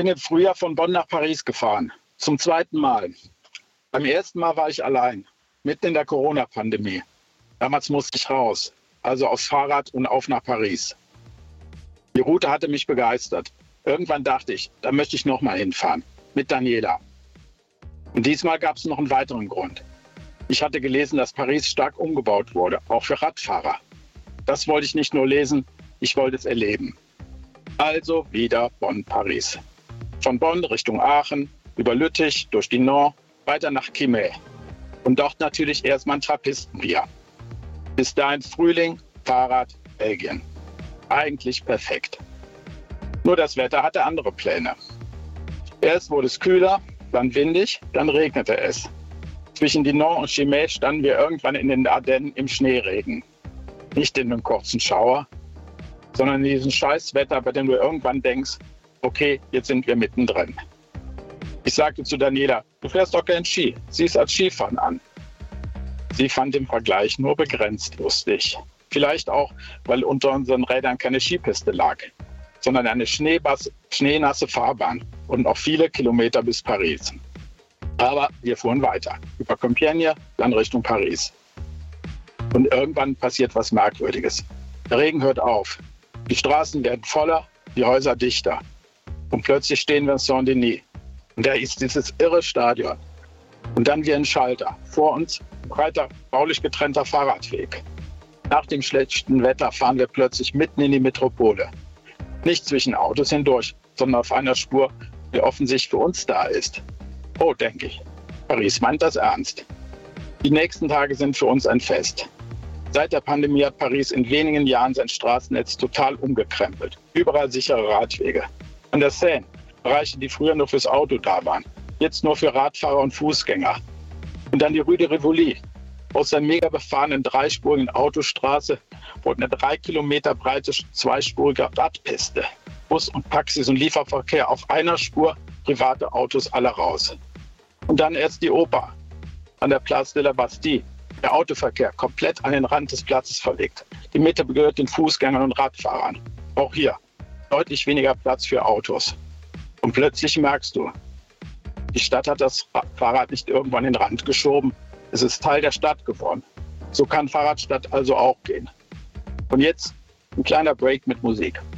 bin im Frühjahr von Bonn nach Paris gefahren. Zum zweiten Mal. Beim ersten Mal war ich allein, mitten in der Corona-Pandemie. Damals musste ich raus, also aufs Fahrrad und auf nach Paris. Die Route hatte mich begeistert. Irgendwann dachte ich, da möchte ich nochmal hinfahren, mit Daniela. Und diesmal gab es noch einen weiteren Grund. Ich hatte gelesen, dass Paris stark umgebaut wurde, auch für Radfahrer. Das wollte ich nicht nur lesen, ich wollte es erleben. Also wieder Bonn-Paris. Von Bonn Richtung Aachen, über Lüttich, durch die Nord, weiter nach Chimay. Und dort natürlich erstmal ein Trappistenbier. Bis dahin Frühling, Fahrrad, Belgien. Eigentlich perfekt. Nur das Wetter hatte andere Pläne. Erst wurde es kühler, dann windig, dann regnete es. Zwischen Dinant und Chimay standen wir irgendwann in den Ardennen im Schneeregen. Nicht in einem kurzen Schauer, sondern in diesem Scheißwetter, bei dem du irgendwann denkst, okay, jetzt sind wir mittendrin. Ich sagte zu Daniela, du fährst doch kein Ski, sieh es als Skifahren an. Sie fand den Vergleich nur begrenzt lustig. Vielleicht auch, weil unter unseren Rädern keine Skipiste lag, sondern eine schneenasse Fahrbahn und noch viele Kilometer bis Paris. Aber wir fuhren weiter, über Compiègne, dann Richtung Paris. Und irgendwann passiert was Merkwürdiges. Der Regen hört auf, die Straßen werden voller, die Häuser dichter. Und plötzlich stehen wir in Saint-Denis. Und da ist dieses irre Stadion. Und dann wie ein Schalter. Vor uns ein breiter, baulich getrennter Fahrradweg. Nach dem schlechten Wetter fahren wir plötzlich mitten in die Metropole. Nicht zwischen Autos hindurch, sondern auf einer Spur, die offensichtlich für uns da ist. Oh, denke ich. Paris meint das ernst. Die nächsten Tage sind für uns ein Fest. Seit der Pandemie hat Paris in wenigen Jahren sein Straßennetz total umgekrempelt. Überall sichere Radwege. An der Seine, Bereiche, die früher nur fürs Auto da waren, jetzt nur für Radfahrer und Fußgänger. Und dann die Rue de Rivoli. Aus der mega befahrenen dreispurigen Autostraße wurde eine 3 Kilometer breite zweispurige Radpiste. Bus und Taxis und Lieferverkehr auf einer Spur, private Autos alle raus. Und dann erst die Oper an der Place de la Bastille. Der Autoverkehr komplett an den Rand des Platzes verlegt. Die Mitte gehört den Fußgängern und Radfahrern. Auch hier deutlich weniger Platz für Autos. Und plötzlich merkst du, die Stadt hat das Fahrrad nicht irgendwann in den Rand geschoben. Es ist Teil der Stadt geworden. So kann Fahrradstadt also auch gehen. Und jetzt ein kleiner Break mit Musik.